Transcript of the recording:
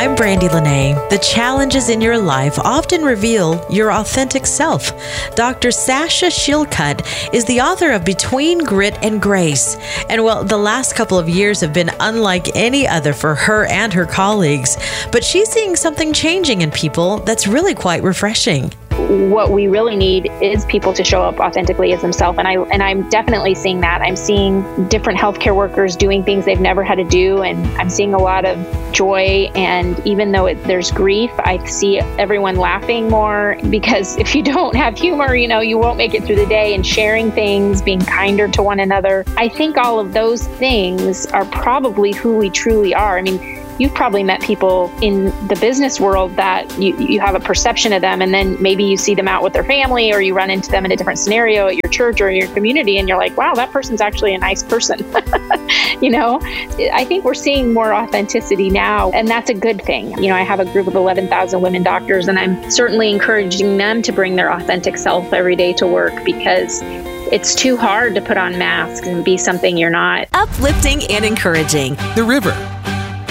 I'm Brandy Lene. The challenges in your life often reveal your authentic self. Dr. Sasha Shillcutt is the author of Between Grit and Grace. And well, the last couple of years have been unlike any other for her and her colleagues. But she's seeing something changing in people that's really quite refreshing. What we really need is people to show up authentically as themselves. And I'm definitely seeing that. I'm seeing different healthcare workers doing things they've never had to do. And I'm seeing a lot of joy. And even though there's grief, I see everyone laughing more, because if you don't have humor, you won't make it through the day, and sharing things, being kinder to one another. I think all of those things are probably who we truly are. I mean, you've probably met people in the business world that you have a perception of them, and then maybe you see them out with their family, or you run into them in a different scenario at your church or your community, and you're like, wow, that person's actually a nice person. I think we're seeing more authenticity now, and that's a good thing. I have a group of 11,000 women doctors, and I'm certainly encouraging them to bring their authentic self every day to work, because it's too hard to put on masks and be something you're not. Uplifting and encouraging. The River,